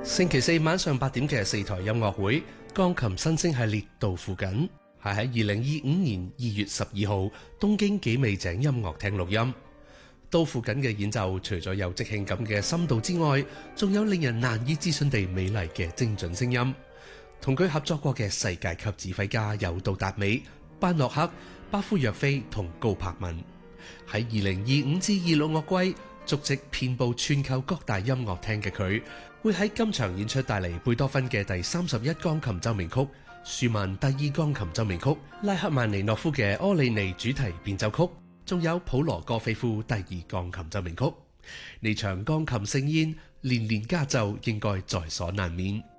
星期四晚上8點嘅4台音樂會鋼琴新星系列到附近，係喺2025年2月12號東京紀美井音樂廳錄音。到附近嘅演奏除咗有即興感嘅深度之外，仲有令人難以置信地美麗嘅精準聲音。同佢合作過嘅世界級指揮家有杜達美、班諾克、巴夫若菲同高柏文。喺2025至26樂季足跡遍佈全球各大音樂廳嘅佢，會喺今場演出帶嚟貝多芬嘅第31鋼琴奏鳴曲、舒曼第2鋼琴奏鳴曲、拉赫曼尼諾夫嘅柯利尼主題變奏曲，仲有普羅戈菲夫第2鋼琴奏鳴曲。呢場鋼琴盛宴連連加奏應該在所難免。